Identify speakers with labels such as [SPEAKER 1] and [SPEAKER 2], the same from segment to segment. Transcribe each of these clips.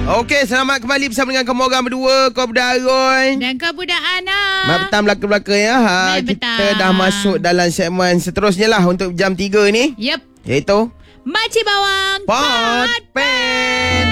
[SPEAKER 1] Okey, selamat kembali bersama dengan kamu orang berdua. Kau budak Arun
[SPEAKER 2] dan kau budak Ana.
[SPEAKER 1] Mak petang belakang-belakang ya. Kita dah masuk dalam segmen seterusnya lah untuk jam 3 ni.
[SPEAKER 2] Yep.
[SPEAKER 1] Iaitu
[SPEAKER 2] Makcik Bawang
[SPEAKER 1] Podpen.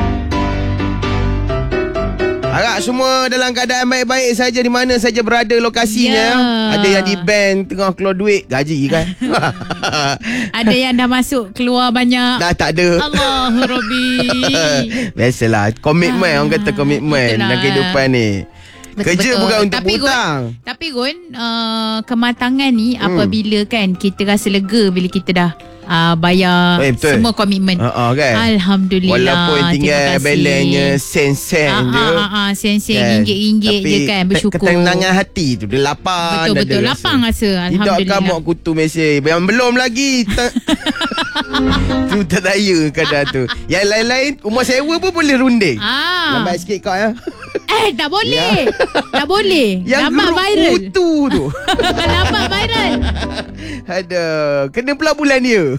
[SPEAKER 1] Harap semua dalam keadaan baik-baik saja di mana saja berada lokasinya. Ada yang di bank tengah keluar duit gaji kan.
[SPEAKER 2] Ada yang dah masuk keluar banyak.
[SPEAKER 1] Dah tak ada.
[SPEAKER 2] Allah Rabbi.
[SPEAKER 1] Biasalah, komitmen orang kata komitmen dalam kehidupan ni. Kerja bukan untuk hutang.
[SPEAKER 2] Tapi Gun, kematangan ni apabila kan kita rasa lega bila kita dah bayar semua komitmen.
[SPEAKER 1] Kan?
[SPEAKER 2] Alhamdulillah.
[SPEAKER 1] Walaupun tinggal balancenya sen-sen je.
[SPEAKER 2] Sen-sen, ringgit-ringgit je kan. Bersyukur.
[SPEAKER 1] Ketenangan hati tu. Dia lapang.
[SPEAKER 2] Betul-betul lapang rasa. Alhamdulillah.
[SPEAKER 1] Tidak kamu kutu mesej. Yang belum lagi. Tu tak daya kadang tu. Yang lain-lain rumah sewa pun boleh runding. Lambat sikit kau ya.
[SPEAKER 2] Tak boleh. Tak boleh.
[SPEAKER 1] Yang
[SPEAKER 2] lambat viral.
[SPEAKER 1] Kutu tu.
[SPEAKER 2] Lambat viral.
[SPEAKER 1] Aduh, kena pula bulan dia.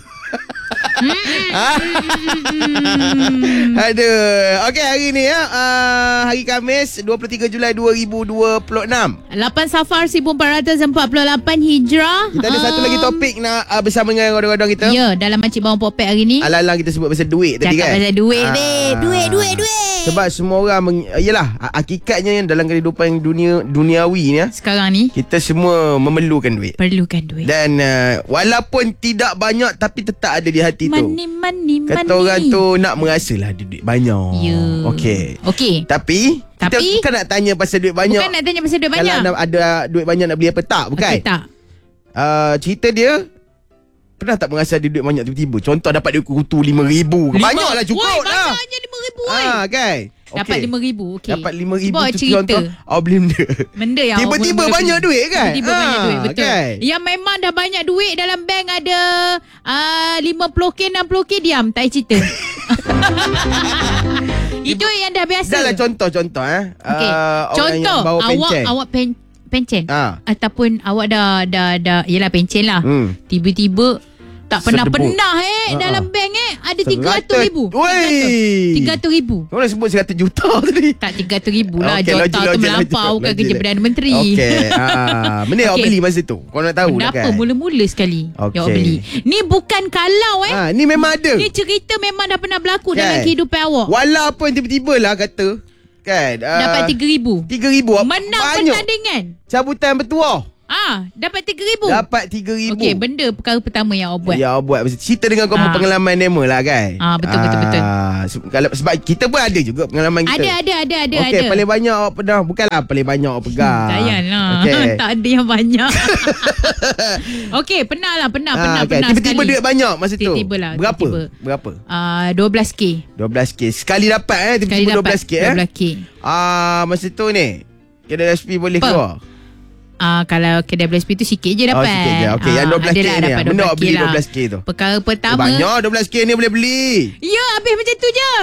[SPEAKER 1] Aduh. Okey, hari ni ya, hari Khamis 23 Julai 2026.
[SPEAKER 2] 8 Safar 1448 Hijrah.
[SPEAKER 1] Kita ada satu lagi topik nak bersama dengan orang-orang kita.
[SPEAKER 2] Ya, dalam Makcik Bawang Popek hari ni.
[SPEAKER 1] Alang-alang kita sebut pasal duit tadi kan.
[SPEAKER 2] Cakap pasal duit ni. Duit.
[SPEAKER 1] Sebab semua orang yelah, hakikatnya dalam kehidupan duniawi ni ya,
[SPEAKER 2] sekarang ni
[SPEAKER 1] kita semua memerlukan duit.
[SPEAKER 2] Perlukan duit.
[SPEAKER 1] Dan walaupun tidak banyak tapi tetap ada di hati tu.
[SPEAKER 2] Money.
[SPEAKER 1] Kata orang tu nak merasalah ada duit banyak.
[SPEAKER 2] Ya. Okey.
[SPEAKER 1] Tapi kita bukan nak tanya pasal duit banyak.
[SPEAKER 2] Bukan nak tanya pasal duit banyak.
[SPEAKER 1] Kalau ada duit banyak nak beli apa tak? Bukan.
[SPEAKER 2] Okay, tak.
[SPEAKER 1] Cerita dia, pernah tak merasa ada duit banyak tiba-tiba? Contoh dapat duit kutu 5,000. Banyaklah cukup lah.
[SPEAKER 2] Banyaknya 5,000
[SPEAKER 1] kan?
[SPEAKER 2] Dapat 5,000. Okey.
[SPEAKER 1] Dapat 5,000
[SPEAKER 2] Cuba
[SPEAKER 1] tu
[SPEAKER 2] cerita.
[SPEAKER 1] contoh. Beli benda.
[SPEAKER 2] Benda yang
[SPEAKER 1] tiba-tiba banyak duit kan?
[SPEAKER 2] Tiba-tiba banyak duit, betul.
[SPEAKER 1] Kan?
[SPEAKER 2] Yang memang dah banyak duit dalam bank ada 50k, 60k, diam, tak payah cerita. Itu yang dah biasa.
[SPEAKER 1] Dah lah contoh.
[SPEAKER 2] Okay.
[SPEAKER 1] Contoh,
[SPEAKER 2] awak pencen. Ataupun awak dah yelah pencen lah. Tiba-tiba tak pernah dalam bank ada 300,000. 300,000.
[SPEAKER 1] Kau nak sebut 100 juta tadi.
[SPEAKER 2] Tak 300,000 lah. Juta tu melampau kan kerja Perdana Menteri.
[SPEAKER 1] Okey. Benda yang awak beli masa tu. Kau nak tahu
[SPEAKER 2] benda
[SPEAKER 1] lah kan.
[SPEAKER 2] Kenapa mula-mula sekali yang awak beli. Ni bukan kalau
[SPEAKER 1] ni memang ada.
[SPEAKER 2] Ni cerita memang dah pernah berlaku
[SPEAKER 1] kan?
[SPEAKER 2] Dalam kehidupan awak.
[SPEAKER 1] Walaupun tiba-tiba lah kata kan,
[SPEAKER 2] dapat 3,000.
[SPEAKER 1] 3,000
[SPEAKER 2] menang pertandingan
[SPEAKER 1] cabutan bertuah.
[SPEAKER 2] Dapat 3,000.
[SPEAKER 1] Dapat 3,000.
[SPEAKER 2] Okey, benda perkara pertama yang awak buat.
[SPEAKER 1] Ya, awak buat. Cerita dengan kamu pengalaman demo lah kan.
[SPEAKER 2] Betul.
[SPEAKER 1] Sebab kita pun ada juga pengalaman kita.
[SPEAKER 2] Ada.
[SPEAKER 1] Okey, paling banyak awak pernah. Bukanlah paling banyak awak pegang.
[SPEAKER 2] Sayanglah.
[SPEAKER 1] Okay.
[SPEAKER 2] Tak ada yang banyak. Okey, pernah
[SPEAKER 1] okay. Tiba-tiba
[SPEAKER 2] sekali.
[SPEAKER 1] Duit banyak masa tu.
[SPEAKER 2] Tiba-tiba lah.
[SPEAKER 1] Berapa?
[SPEAKER 2] 12k.
[SPEAKER 1] 12k. Sekali dapat tiba-tiba 12k
[SPEAKER 2] 12k.
[SPEAKER 1] Masa tu ni kedai SP boleh keluar.
[SPEAKER 2] Kalau kedai BSP tu sikit je dapat.
[SPEAKER 1] Sikit je. Okey, yang 12k ni benda awak beli 12k tu.
[SPEAKER 2] Perkara pertama,
[SPEAKER 1] banyak 12k ni boleh beli.
[SPEAKER 2] Ya, habis macam tu je.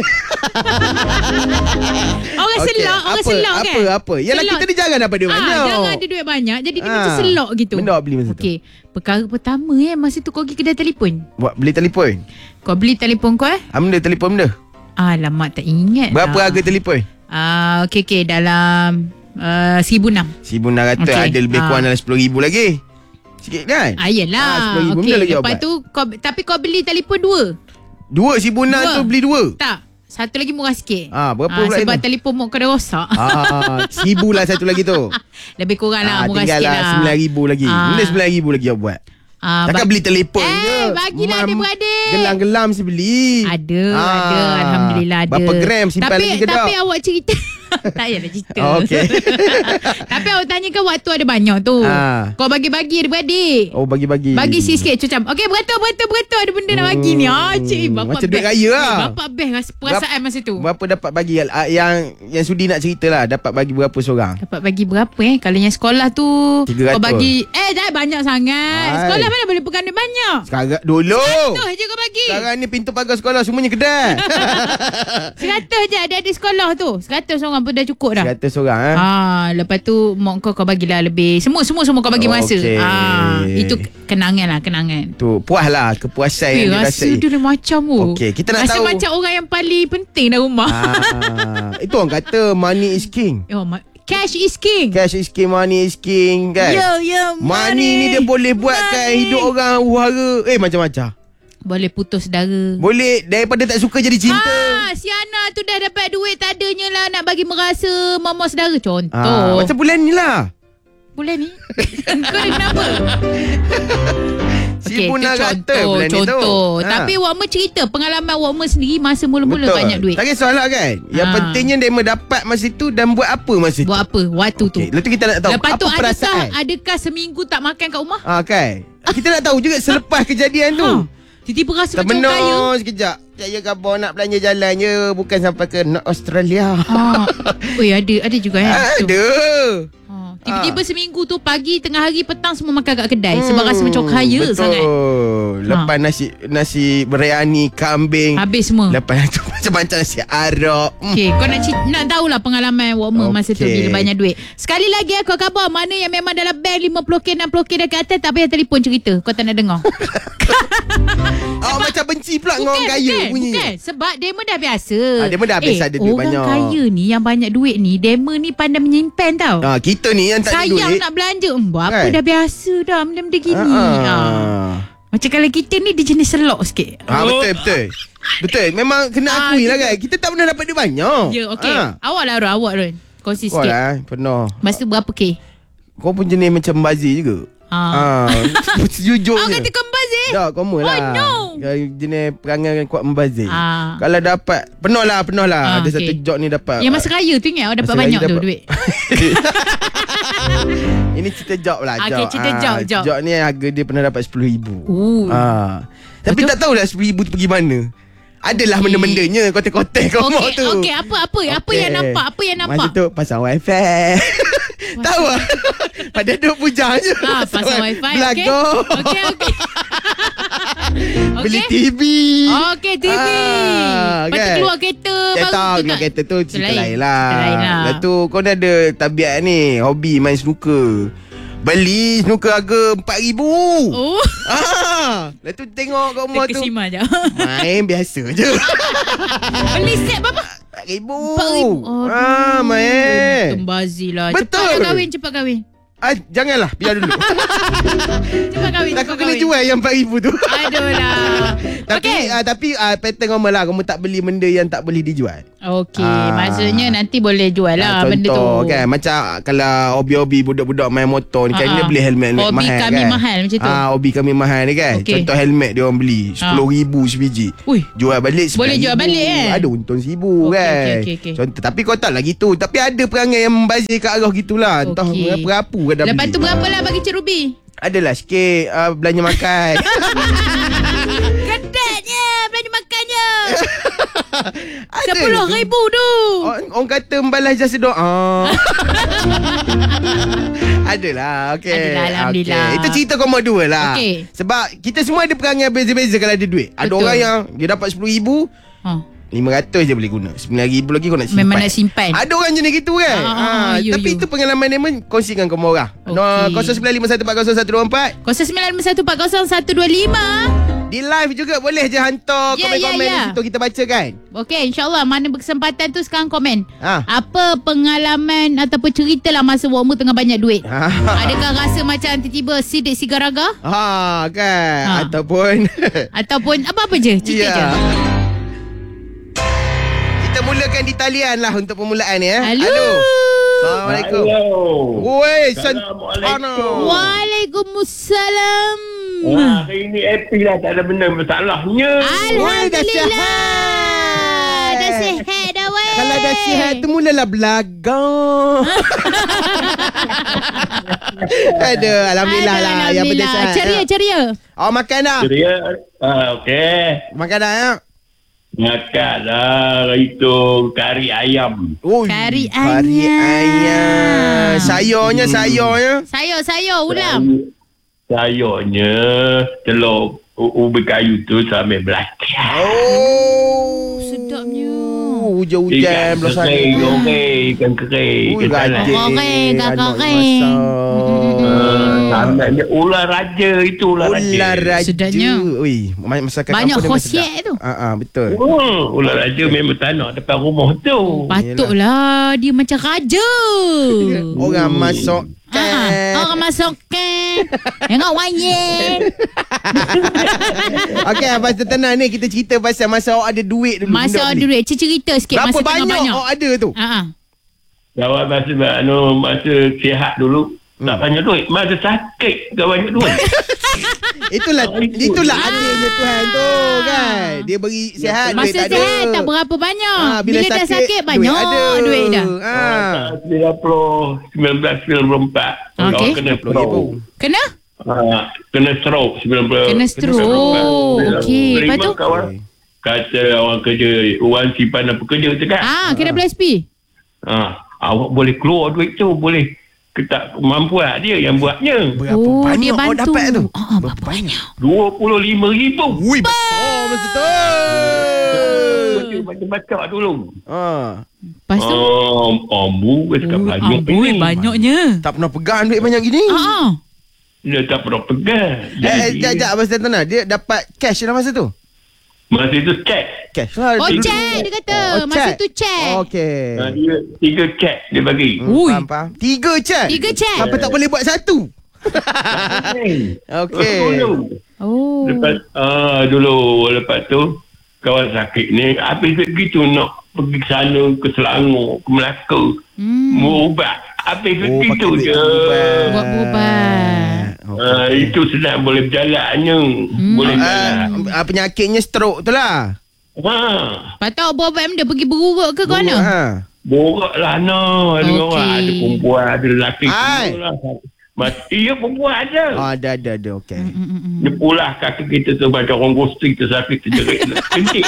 [SPEAKER 2] Orang selok kan.
[SPEAKER 1] Apa? Yalah, kita ni jangan dapat duit banyak.
[SPEAKER 2] Jangan ada duit banyak. Jadi dia macam selok gitu.
[SPEAKER 1] Benda awak beli masa tu.
[SPEAKER 2] Okey, perkara pertama masa tu kau pergi kedai telefon.
[SPEAKER 1] Buat beli telefon.
[SPEAKER 2] Kau beli telefon kau
[SPEAKER 1] benda telefon benda.
[SPEAKER 2] Alamak, tak ingat.
[SPEAKER 1] Berapa harga telefon?
[SPEAKER 2] Okey, dalam 1,600.
[SPEAKER 1] 1,600 ada lebih kurang dalam 10,000 lagi. Sikit kan?
[SPEAKER 2] Yelah.
[SPEAKER 1] 10,000 benda lagi.
[SPEAKER 2] Lepas tu tapi kau beli telefon 2.
[SPEAKER 1] 1,600 tu beli 2.
[SPEAKER 2] Tak. Satu lagi murah sikit.
[SPEAKER 1] Berapa pula
[SPEAKER 2] sebab
[SPEAKER 1] ni?
[SPEAKER 2] telefon mak kau dah rosak.
[SPEAKER 1] 1,000 lah satu lagi tu.
[SPEAKER 2] Lebih kurang lah, murah sikit lah.
[SPEAKER 1] Tinggal lah 9,000 lagi. Benda 9,000 lagi awak buat. Takkan beli telefon je.
[SPEAKER 2] Bagilah adik-beradik.
[SPEAKER 1] Gelang-gelang mesti beli.
[SPEAKER 2] Ada. Alhamdulillah ada.
[SPEAKER 1] Berapa gram simpan lagi ke tak?
[SPEAKER 2] Tapi awak cerita. Tak payahlah cerita.
[SPEAKER 1] Okey.
[SPEAKER 2] Tapi awak tanyakan waktu ada banyak tu. Kau bagi-bagi adik-beradik.
[SPEAKER 1] Bagi-bagi.
[SPEAKER 2] Bagi sikit macam. Okey, beratur ada benda nak bagi ni. Cik, bapak
[SPEAKER 1] macam duit raya lah.
[SPEAKER 2] Bapak best perasaan masa tu.
[SPEAKER 1] Berapa dapat bagi yang sudi nak cerita lah. Dapat bagi berapa seorang?
[SPEAKER 2] Dapat bagi berapa Kalau yang sekolah tu
[SPEAKER 1] 300.
[SPEAKER 2] kau bagi dah banyak sangat. Sekolah mana boleh pegang duit banyak.
[SPEAKER 1] Sekarang dulu
[SPEAKER 2] 100 je kau bagi.
[SPEAKER 1] Sekarang ni pintu pagar sekolah semuanya kedai.
[SPEAKER 2] 100 je adik-adik sekolah tu. 100 orang pun dah cukup dah.
[SPEAKER 1] 100 orang
[SPEAKER 2] Lepas tu mak kau bagilah lebih. Semua kau bagi masa. Itu kenangan.
[SPEAKER 1] Tu puas lah, kepuasan yang
[SPEAKER 2] rasa
[SPEAKER 1] dirasai.
[SPEAKER 2] dia macam
[SPEAKER 1] Okey, kita nak
[SPEAKER 2] rasa
[SPEAKER 1] tahu.
[SPEAKER 2] Rasa macam orang yang paling penting dalam rumah.
[SPEAKER 1] Itu orang kata money is king.
[SPEAKER 2] Cash is king.
[SPEAKER 1] Cash is king, money is king kan. Money ni dia boleh buatkan hidup orang uhara. Macam-macam.
[SPEAKER 2] Boleh putus saudara.
[SPEAKER 1] Boleh daripada tak suka jadi cinta.
[SPEAKER 2] Si Ana tu dah dapat duit, tak adanya lah nak bagi merasa mama saudara. Contoh.
[SPEAKER 1] Macam bulan ni lah.
[SPEAKER 2] Bulan ni? Kau dah kenapa?
[SPEAKER 1] Si Buna kata bulan ni tu.
[SPEAKER 2] Contoh. Tapi Wakmer cerita pengalaman Wakmer sendiri masa mula-mula banyak duit.
[SPEAKER 1] Tak kisahlah kan. Yang pentingnya dia dapat masa tu dan buat apa masa tu.
[SPEAKER 2] Buat apa waktu tu.
[SPEAKER 1] Lepas tu kita nak tahu
[SPEAKER 2] lepas
[SPEAKER 1] apa
[SPEAKER 2] tu
[SPEAKER 1] perasaan.
[SPEAKER 2] Adakah seminggu tak makan kat rumah?
[SPEAKER 1] Kan. Kita nak tahu juga selepas kejadian tu.
[SPEAKER 2] Tiba-tiba rasa macam kaya.
[SPEAKER 1] Termenung sekejap. Saya khabar nak belanja jalan je. Bukan sampai ke North Australia.
[SPEAKER 2] Ada juga
[SPEAKER 1] Ada.
[SPEAKER 2] Tiba-tiba seminggu tu pagi, tengah hari, petang semua makan kat kedai. Sebab rasa macam kaya sangat.
[SPEAKER 1] Lepas nasi biryani kambing.
[SPEAKER 2] Habis semua.
[SPEAKER 1] Lepas tu macam-macam nasi Arab.
[SPEAKER 2] Kau nak tahulah pengalaman Wakmer masa tu bila banyak duit. Sekali lagi aku khabar mana yang memang dalam bank 50k 60k dekat atas, tak payah telefon cerita. Kau tak nak dengar.
[SPEAKER 1] Macam benci pula dengan orang kaya bunyi.
[SPEAKER 2] Bukan. Sebab demo dah biasa.
[SPEAKER 1] Demo dah biasa ada duit banyak.
[SPEAKER 2] Orang kaya ni yang banyak duit ni, demo ni pandai menyimpan tau.
[SPEAKER 1] Kita ni yang tak ada duit.
[SPEAKER 2] Sayang nak belanja. Buat apa dah biasa dah benda-benda gini. Macam kalau kita ni dia jenis selok sikit. Betul. Memang kena akui lah kan. Kita tak pernah dapat duit banyak. Ya, okey. Awak lah Ron. Kongsi sikit.
[SPEAKER 1] Penuh.
[SPEAKER 2] Masa tu berapa K?
[SPEAKER 1] Kau pun jenis macam bazir juga. Sejujurnya.
[SPEAKER 2] Kata kau membazir?
[SPEAKER 1] Tak, koma lah. Jenis perangai kuat membazir. Kalau dapat Penuh lah. Ada satu job ni dapat.
[SPEAKER 2] Yang masa kaya tu ingat dapat banyak tu duit.
[SPEAKER 1] Ini cerita job lah.
[SPEAKER 2] Cerita job.
[SPEAKER 1] Job ni harga dia pernah dapat RM10,000. Tapi tak tahulah RM10,000 tu pergi mana. Adalah benda-bendanya. Kotek-kotek kau mau tu.
[SPEAKER 2] Okey, apa yang nampak?
[SPEAKER 1] Masa tu pasang wifi. Tahu lah. Pada duk pujang je.
[SPEAKER 2] Pasang wifi.
[SPEAKER 1] Belagor.
[SPEAKER 2] Okey.
[SPEAKER 1] Beli TV.
[SPEAKER 2] Okey, TV. Lepas tu keluar kereta baru.
[SPEAKER 1] Keluar kereta tu cerita lain lah.
[SPEAKER 2] Lepas
[SPEAKER 1] tu kau dah ada tabiat ni, hobi main snooker. Beli snooker harga RM4,000. Lepas tu tengok kat rumah tu
[SPEAKER 2] Kesima je.
[SPEAKER 1] main biasa je.
[SPEAKER 2] Beli set berapa?
[SPEAKER 1] RM4,000. Main
[SPEAKER 2] Tumbazi lah.
[SPEAKER 1] Betul.
[SPEAKER 2] Cepat kahwin.
[SPEAKER 1] Janganlah, biar dulu.
[SPEAKER 2] Cepat kahwin.
[SPEAKER 1] Takut kena jual yang RM4,000 tu.
[SPEAKER 2] Aduh lah.
[SPEAKER 1] Tapi pattern kamu lah, kamu tak beli benda yang tak boleh dijual.
[SPEAKER 2] Okey, maksudnya nanti boleh jual lah benda tu.
[SPEAKER 1] Contoh kan, macam kalau hobi-hobi budak-budak main motor ni kan, dia beli helmet mahal kan.
[SPEAKER 2] Hobi kami mahal macam tu.
[SPEAKER 1] Hobi kami mahal ni kan. Contoh helmet dia orang beli RM10,000 sebiji. Jual balik RM9,000.
[SPEAKER 2] Boleh jual balik
[SPEAKER 1] Ada untung RM1,000 kan. Contoh, tapi kau tak lah gitu. Tapi ada perangai yang membazir ke arah gitulah. Entah berapa dah beli.
[SPEAKER 2] Lepas tu berapa lah bagi Cik Ruby?
[SPEAKER 1] Adalah sikit belanja makan.
[SPEAKER 2] Kedeknya belanja makannya. RM10,000 tu.
[SPEAKER 1] Orang kata membalas jasa doa. Adalah. Okey.
[SPEAKER 2] Alhamdulillah.
[SPEAKER 1] Itu cerita nombor 2 lah.
[SPEAKER 2] Okay.
[SPEAKER 1] Sebab kita semua ada perangai beza-beza kalau ada duit. Ada orang yang dia dapat RM10,000, 500 je boleh guna. RM9,000 lagi kau nak simpan.
[SPEAKER 2] Memang nak simpan.
[SPEAKER 1] Ada orang jenis gitu kan. Tapi itu pengalaman dia kongsikan ke orang. 0951400124
[SPEAKER 2] 0951400125.
[SPEAKER 1] Di live juga boleh je hantar komen-komen di situ, kita baca kan.
[SPEAKER 2] Okey, insyaAllah mana berkesempatan tu sekarang komen. Apa pengalaman ataupun cerita lah masa Wakmer tengah banyak duit. Adakah rasa macam tiba-tiba sidik sigaraga?
[SPEAKER 1] Kan. Ataupun apa-apa je, cerita je. Kita mulakan di talian lah untuk permulaan ni. Halo. Assalamualaikum.
[SPEAKER 3] Assalamualaikum.
[SPEAKER 2] Waalaikumsalam.
[SPEAKER 3] Hari ni happy lah, tak ada benda masalahnya.
[SPEAKER 2] Alhamdulillah. Dah sihat dah weh.
[SPEAKER 1] Kalau dah sihat tu mulalah belagang. Alhamdulillah lah. Yang penting sihat.
[SPEAKER 2] Ceria.
[SPEAKER 1] Makan dah?
[SPEAKER 3] Ceria. Okey.
[SPEAKER 1] Makan dah ya?
[SPEAKER 3] Makan lah. Itu kari ayam.
[SPEAKER 2] Kari ayam.
[SPEAKER 1] Sayurnya.
[SPEAKER 2] Sayur ulam.
[SPEAKER 3] Sayurnya telur ubi kayu tu sambil belakang.
[SPEAKER 2] Sedapnya.
[SPEAKER 1] hujan-hujan belah sana.
[SPEAKER 3] Ikan kering.
[SPEAKER 1] Ui, rajin.
[SPEAKER 2] Kering,
[SPEAKER 1] Anak
[SPEAKER 2] kering.
[SPEAKER 3] Sampai dia ular raja itu ular raja.
[SPEAKER 2] Sedapnya.
[SPEAKER 1] Ui, masakan
[SPEAKER 2] Banyak
[SPEAKER 1] kampung dia
[SPEAKER 2] khosiat tu.
[SPEAKER 1] betul.
[SPEAKER 3] Ular raja memang tak nak depan rumah tu.
[SPEAKER 2] Patutlah dia macam raja.
[SPEAKER 1] Orang masuk
[SPEAKER 2] Orang masuk camp. Tengok wayang.
[SPEAKER 1] Okey, pasal tenang ni kita cerita pasal masa awak ada duit dulu.
[SPEAKER 2] Masa ada duit, cerita sikit.
[SPEAKER 1] Berapa
[SPEAKER 2] masa
[SPEAKER 1] banyak awak ada tu?
[SPEAKER 3] Kawan masa sihat dulu tak banyak duit. Masa sakit tak banyak duit.
[SPEAKER 1] Itulah adilnya Tuhan tu kan. Dia beri sihat, duit
[SPEAKER 2] masa
[SPEAKER 1] tak ada.
[SPEAKER 2] Masa sihat tak berapa banyak.
[SPEAKER 1] Bila
[SPEAKER 2] dah sakit banyak duit dah.
[SPEAKER 3] 1994.
[SPEAKER 2] Okey.
[SPEAKER 3] Kena stroke. Kena stroke 19.
[SPEAKER 2] Kena stroke. Okey, lepas tu
[SPEAKER 3] kata orang kerja Wan simpan apa kerja tu kan.
[SPEAKER 2] KWSP.
[SPEAKER 3] Awak boleh keluar duit tu, boleh. Tak mampu dia yang buatnya.
[SPEAKER 1] Berapa banyak awak dapat tu?
[SPEAKER 2] Berapa banyak?
[SPEAKER 3] 25,000.
[SPEAKER 1] Ui, besar masa tu.
[SPEAKER 3] Macam-macam dulu.
[SPEAKER 2] Lepas tu?
[SPEAKER 3] Banyak
[SPEAKER 2] ni. Banyaknya.
[SPEAKER 1] Tak pernah pegang duit banyak gini.
[SPEAKER 3] Dia tak pernah pegang.
[SPEAKER 1] Sekejap masa tu dia dapat cash dalam masa tu?
[SPEAKER 3] Masa itu cek.
[SPEAKER 1] Cash.
[SPEAKER 2] Cek dia kata. Masa tu cek.
[SPEAKER 1] Okey.
[SPEAKER 3] Dia 3 cek dia bagi.
[SPEAKER 1] Faham. 3 cek?
[SPEAKER 2] 3 cek.
[SPEAKER 1] Apa tak boleh buat satu? Okey.
[SPEAKER 3] Lepas tu kawan sakit ni habis begitu nak pergi ke sana, ke Selangor, ke Melaka. Berubat. Habis begitu je.
[SPEAKER 2] Buat berubat.
[SPEAKER 3] Itu senang boleh berjalannya. Boleh jalan.
[SPEAKER 1] Penyakitnya stroke tu lah.
[SPEAKER 2] Patut berubat benda pergi berurut ke kau mana?
[SPEAKER 3] Borak lah dengan orang. Ada perempuan, ada lelaki. Iya perempuan ada.
[SPEAKER 1] Ada. Okey.
[SPEAKER 3] Dia pulah kaki kita tu macam orang ghosting tersakit terjerit. Kencik.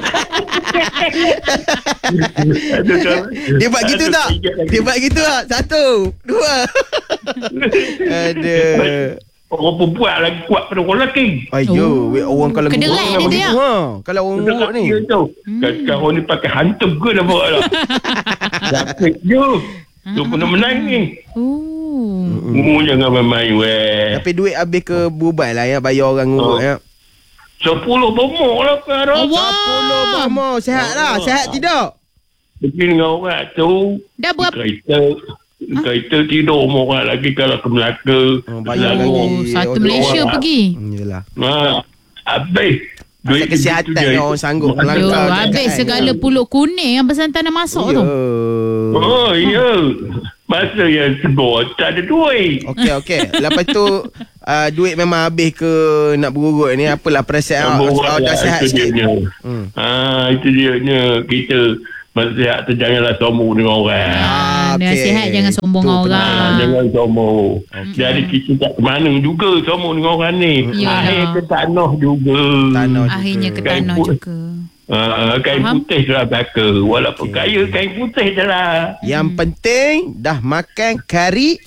[SPEAKER 1] Dia buat gitu tak? Dia buat gitu tak? 1, 2. Ada.
[SPEAKER 3] Orang perempuan lagi kuat pada orang lelaki.
[SPEAKER 1] Ayo, orang kalau
[SPEAKER 2] kederai dia tu ya.
[SPEAKER 1] Kalau orang nguruk ni.
[SPEAKER 3] Sekarang ni pakai hantum ke dah buat lah. Sakit je. Tu kena menangis. Jangan main-main weh.
[SPEAKER 1] Tapi duit habis ke berubat lah ya, bayar orang nguruk ya.
[SPEAKER 3] 10 bomok lah sekarang.
[SPEAKER 1] 10 bomok. Sehat lah. Sehat tidak?
[SPEAKER 3] Pergi dengan orang tu.
[SPEAKER 2] Dah berapa?
[SPEAKER 3] Kereta tidur orang lagi kalau ke Melaka.
[SPEAKER 2] Satu Malaysia pergi.
[SPEAKER 1] Yelah.
[SPEAKER 3] Habis.
[SPEAKER 1] Duit kesihatan orang sanggup melangkah.
[SPEAKER 2] Habis segala pulut kuning yang pesan tanah masuk tu.
[SPEAKER 3] Ya. Masa yang sebuah tak ada duit.
[SPEAKER 1] Okey. Lepas tu duit memang habis ke nak berurut ni? Apalah perasaan awak dah sihat sikit?
[SPEAKER 3] Itu dia. Kita masa sihat tu janganlah sombong dengan orang.
[SPEAKER 2] Dengan sihat jangan sombong dengan orang.
[SPEAKER 3] Jangan sombong. Jadi kita tak ke mana juga sombong dengan orang ni. Akhir ke tanah juga.
[SPEAKER 2] Akhirnya ke tanah juga.
[SPEAKER 3] Kain putih je lah belaka. Walaupun kaya kain putih je lah.
[SPEAKER 1] Yang penting dah makan kari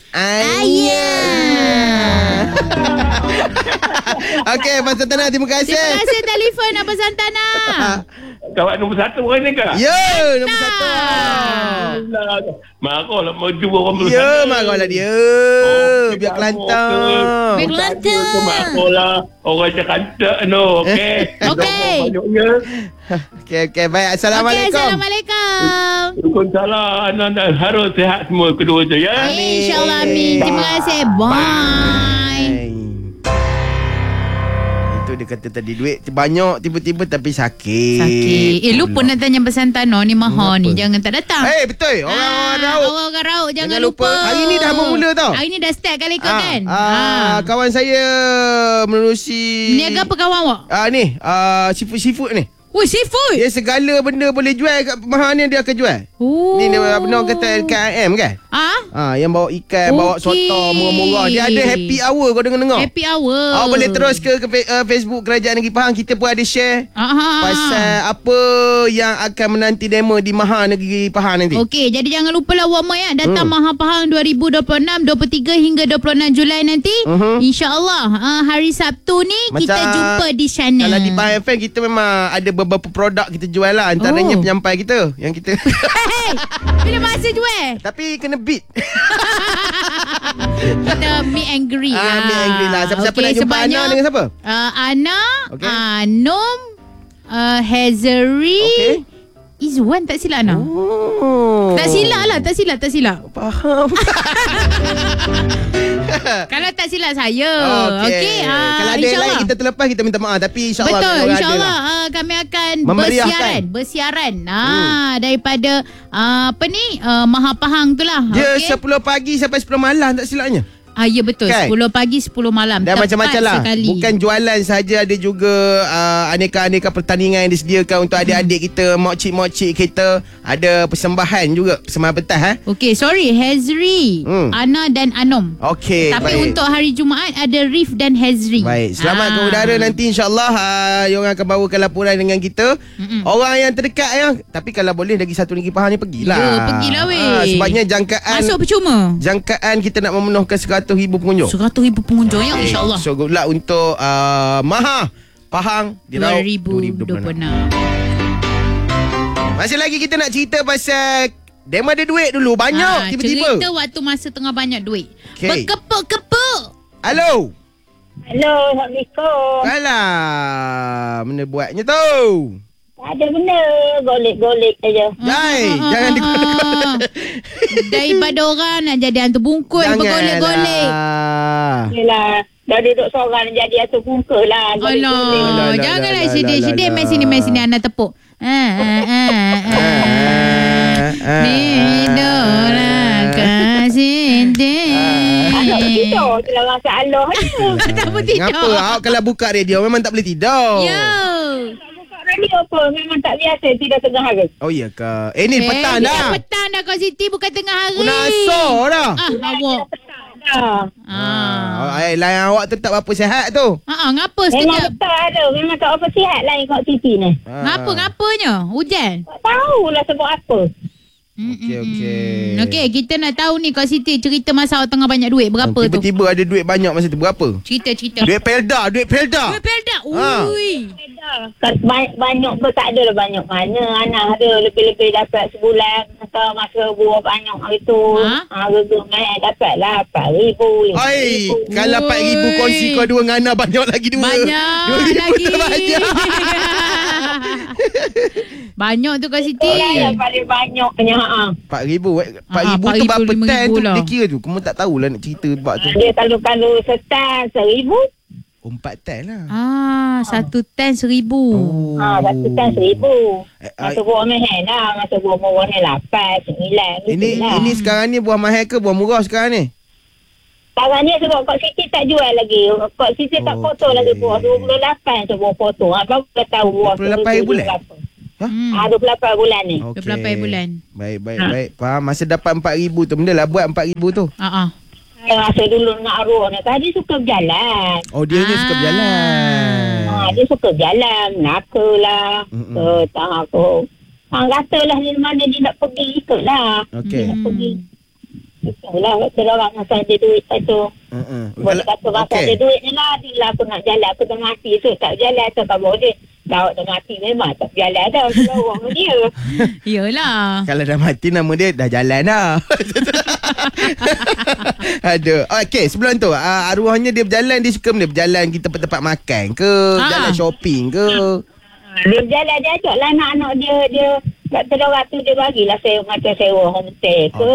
[SPEAKER 1] ayam. Okey, Abang Santana, terima kasih.
[SPEAKER 2] Terima kasih telefon Abang Santana.
[SPEAKER 3] Kawan nombor 1 orang ni ke?
[SPEAKER 1] Ya, nombor 1.
[SPEAKER 3] Marahlah maju orang nombor 1.
[SPEAKER 1] Ya, marahlah dia. Biar Kelantan.
[SPEAKER 2] Biar Kelantan.
[SPEAKER 3] Marahlah orang Jakarta no. Okey.
[SPEAKER 1] Okey. Baik. Assalamualaikum.
[SPEAKER 2] Assalamualaikum.
[SPEAKER 3] Waalaikumsalam. Anda harus sihat semua kedua tu ya.
[SPEAKER 2] InsyaAllah amin. Terima kasih. Bye.
[SPEAKER 1] Itu dia kata tadi duit banyak tiba-tiba tapi sakit.
[SPEAKER 2] Lupa nak tanya pesan tanah ni Maha ni. Jangan tak datang.
[SPEAKER 1] Betul. Orang
[SPEAKER 2] raut jangan lupa.
[SPEAKER 1] Hari ni dah mula tau.
[SPEAKER 2] Hari ni dah start kali ikut kan.
[SPEAKER 1] Kawan saya menerusi.
[SPEAKER 2] Niaga apa kawan awak?
[SPEAKER 1] Ni seafood ni.
[SPEAKER 2] Seafood?
[SPEAKER 1] Dia segala benda boleh jual kat Maha ni dia akan jual. Ni dia benda kata KM kan? Yang bawa ikan, bawa sotong murah-murah. Dia ada happy hour kau dengar.
[SPEAKER 2] Happy hour.
[SPEAKER 1] Awak boleh terus ke Facebook Kerajaan Negeri Pahang. Kita pun ada share pasal apa yang akan menanti demo di Maha Negeri Pahang nanti.
[SPEAKER 2] Okey, jadi jangan lupa lah awak ya. Datang Maha Pahang 2026, 23 hingga 26 Julai nanti. InsyaAllah hari Sabtu ni macam kita jumpa di sana.
[SPEAKER 1] Kalau di Pahang FM kita memang ada beberapa produk kita jual lah. Antaranya penyampai kita yang kita
[SPEAKER 2] bila masa jual
[SPEAKER 1] tapi kena beat.
[SPEAKER 2] kita meet and greet lah.
[SPEAKER 1] Meet and greet lah. Siapa-siapa nak jumpa Ana dengan siapa?
[SPEAKER 2] Ana, Nom, Hazari, Izwan, tak silap Ana. Tak silap.
[SPEAKER 1] Faham.
[SPEAKER 2] Kalau tak silap saya. Okey.
[SPEAKER 1] Kalau ada yang lain kita terlepas, kita minta maaf. Tapi insyaAllah.
[SPEAKER 2] Betul, insyaAllah kami akan bersiaran. Daripada Maha Pahang tu lah.
[SPEAKER 1] Dia 10 pagi sampai 10 malam tak silapnya.
[SPEAKER 2] Ya betul, kan? 10 pagi 10 malam.
[SPEAKER 1] Dan macam-macam lah sekali. Bukan jualan saja, ada juga aneka-aneka pertandingan yang disediakan untuk adik-adik kita, makcik-makcik kita. Ada persembahan juga, persembahan pentas.
[SPEAKER 2] Okey, sorry, Hazri, Ana dan Anom.
[SPEAKER 1] Okey,
[SPEAKER 2] tapi baik. Untuk hari Jumaat ada Rif dan Hazri.
[SPEAKER 1] Baik, selamat ke udara nanti insyaAllah. Diorang akan bawakan laporan dengan kita. Orang yang terdekat ya. Tapi kalau boleh lagi satu negeri Pahang ni pergilah.
[SPEAKER 2] Ya, pergilah weh.
[SPEAKER 1] Sebabnya jangkaan
[SPEAKER 2] masuk percuma.
[SPEAKER 1] Jangkaan kita nak memenuhkan 100,000 pengunjung.
[SPEAKER 2] 100,000 pengunjung ya, insyaAllah.
[SPEAKER 1] So good luck untuk Maha Pahang di Raub 2026. Masih lagi kita nak cerita pasal Dem ada duit dulu. Banyak tiba-tiba.
[SPEAKER 2] Cerita waktu masa tengah banyak duit. Berkepuk-kepuk.
[SPEAKER 1] Halo.
[SPEAKER 4] Assalamualaikum.
[SPEAKER 1] Alah, mana buatnya tu?
[SPEAKER 4] Tak ada benda, golek-golek saja.
[SPEAKER 1] Jangan digolek-golek.
[SPEAKER 2] Daripada orang nak jadi hantu bungkus, bergolek-golek.
[SPEAKER 4] Yelah, dah duduk seorang jadi hantu bungkus lah.
[SPEAKER 2] Alah, janganlah sedih-sedih. Mai sini anak tepuk. Bidolah kasih dia.
[SPEAKER 4] Tak tidur, telah masalah je.
[SPEAKER 2] Tak boleh tidur.
[SPEAKER 1] Ngapa? Kalau buka radio memang tak boleh tidur.
[SPEAKER 2] Ya.
[SPEAKER 4] Radio apa? Memang tak biasa tidak tengah hari.
[SPEAKER 1] Oh iya ke? Ni petang dah.
[SPEAKER 2] Petang dah kau Siti, bukan tengah hari.
[SPEAKER 1] Pun asar dah.
[SPEAKER 2] Awak.
[SPEAKER 1] Lain awak tu tak berapa sihat tu.
[SPEAKER 2] Ngapa
[SPEAKER 4] sekejap? Memang
[SPEAKER 2] betul
[SPEAKER 4] ada. Memang tak apa sihat lain kat Siti ni.
[SPEAKER 2] Ngapanya? Hujan?
[SPEAKER 4] Tak tahulah sebab apa.
[SPEAKER 2] Okey, kita nak tahu ni Kak Siti cerita masa awak tengah banyak duit. Berapa tu?
[SPEAKER 1] Tiba-tiba ada duit banyak masa tu. Berapa?
[SPEAKER 2] Cerita.
[SPEAKER 1] Duit Pelda. Ui.
[SPEAKER 4] Banyak pun tak ada lah banyak mana. Anak ada lebih-lebih dapat sebulan. Atau masa buah banyak hari tu. Dapat lah 4,000.
[SPEAKER 1] Kalau 4,000 kongsi kau dua dengan Ana banyak lagi dua.
[SPEAKER 2] Banyak
[SPEAKER 1] 2,000
[SPEAKER 2] lagi.
[SPEAKER 1] banyak.
[SPEAKER 2] Banyak tu Kak Siti.
[SPEAKER 4] Yang paling banyaknya.
[SPEAKER 1] 4,000. 4,000 tu berapa tan tu dia kira tu. Kamu tak tahulah nak cerita bab tu.
[SPEAKER 4] Dia kalau setan 1,000.
[SPEAKER 1] 4 tan lah.
[SPEAKER 2] 1 tan 1,000.
[SPEAKER 4] 1 tan 1,000. Masa buah mahal lah. Masa buah murah ni 8, 9.
[SPEAKER 1] Ini sekarang ni buah mahal ke buah murah sekarang ni?
[SPEAKER 4] Sekarang ni sebab Kak Siti tak jual lagi. Kak Siti tak potong lagi buah. 28 tu buah potong. Baru dah tahu buah
[SPEAKER 1] 28 bulan?
[SPEAKER 4] 28 bulan ni.
[SPEAKER 2] 28 bulan.
[SPEAKER 1] Baik. Faham. Masa dapat 4,000 tu. Benda lah buat 4,000 tu.
[SPEAKER 4] Masa dulu dengan arwah ni. Tadi suka berjalan.
[SPEAKER 1] Oh, dia ni suka berjalan.
[SPEAKER 4] Dia suka berjalan. Menaka lah. Tak aku. Kata lah di mana dia nak pergi. Ikutlah.
[SPEAKER 1] Okey.
[SPEAKER 4] Dia nak pergi. Itulah. Kalau orang masa ada duit tu. Boleh kata masa ada duit ni lah. Dia lah aku nak jalan. Aku dah mati. So tak jalan. So tak boleh. Dah mati memang tak berjalan dah. Orang dia.
[SPEAKER 2] Yelah.
[SPEAKER 1] Kalau dah mati nama dia dah jalan dah. Aduh. Okey, sebelum tu arwahnya dia berjalan, dia suka benda berjalan kita tempat makan ke, jalan shopping ke.
[SPEAKER 4] Dia berjalan, dia ajak lah anak-anak dia kat Telurah tu dia bagilah macam sewa homestay ke.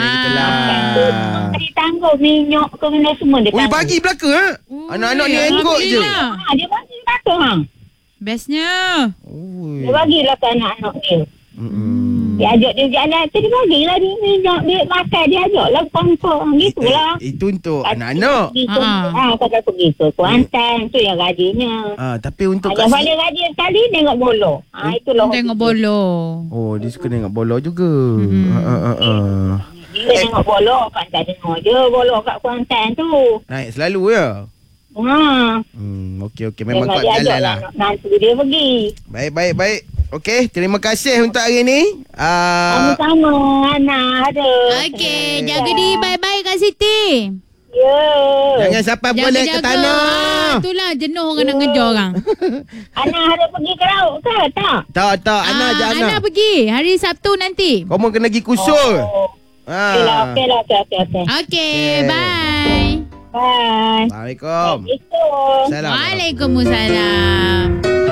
[SPEAKER 4] Dia tanggung minyak ke benda semua dia tanggung.
[SPEAKER 1] Bagi belaka anak-anak ni ikut je.
[SPEAKER 4] Dia bagi belaka
[SPEAKER 2] bestnya.
[SPEAKER 4] Dia bagilah ke anak-anak dia. Dia ajak dia jalan tu, dia bagilah dia minyak, dia makan, dia ajak lah kongkong gitulah.
[SPEAKER 1] Itu untuk anak-anak.
[SPEAKER 4] Kalau pergi ke Kuantan tu yang gajinya.
[SPEAKER 1] Tapi untuk
[SPEAKER 4] yang paling gaji sekali tengok bola. Itulah
[SPEAKER 2] tengok bola.
[SPEAKER 1] Oh, dia suka tengok bola juga.
[SPEAKER 4] Dia tengok bola, Kuantan tengok je bola kat Kuantan tu.
[SPEAKER 1] Naik selalu ya. Okey. Memang kuat jalan lah.
[SPEAKER 4] Nanti dia pergi.
[SPEAKER 1] Baik. Okey, terima kasih untuk hari ni.
[SPEAKER 4] Sama-sama, Ana. Ada.
[SPEAKER 2] Okey, jaga diri baik-baik Kak Siti.
[SPEAKER 4] Ya.
[SPEAKER 1] Jangan sampai boleh ke tanah.
[SPEAKER 2] Itulah jenuh orang nak ngejar orang.
[SPEAKER 4] Ana harus pergi ke laut ke? Tak.
[SPEAKER 1] Tak. Ana je Ana.
[SPEAKER 2] Ana pergi hari Sabtu nanti.
[SPEAKER 1] Kau mau kena pergi kusul.
[SPEAKER 4] Okey lah.
[SPEAKER 2] Okey, bye.
[SPEAKER 4] Bye.
[SPEAKER 1] Assalamualaikum.
[SPEAKER 4] Assalamualaikum.
[SPEAKER 2] Waalaikumsalam.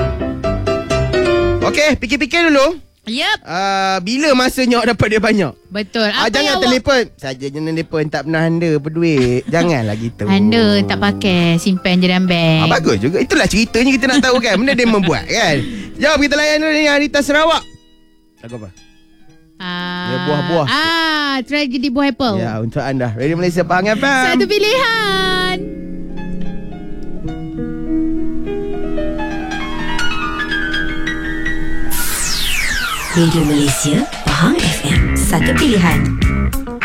[SPEAKER 1] Okey, fikir-fikir dulu.
[SPEAKER 2] Yep.
[SPEAKER 1] Bila masanya awak dapat dia banyak?
[SPEAKER 2] Betul.
[SPEAKER 1] Jangan telefon. Saja jangan telefon, tak pernah anda berduit. Janganlah gitu.
[SPEAKER 2] Anda tak pakai, simpan je dalam bank.
[SPEAKER 1] Bagus juga. Itulah ceritanya kita nak tahu kan. Benda dia membuat kan. Jom kita layan dulu ni Arita Sarawak. Lagu apa? Ya, buah-buah.
[SPEAKER 2] Tragedi buah apple.
[SPEAKER 1] Ya, untuk anda. Radio Malaysia Pahang FM.
[SPEAKER 2] Satu pilihan.
[SPEAKER 5] Radio Malaysia Pahang FM. Satu pilihan.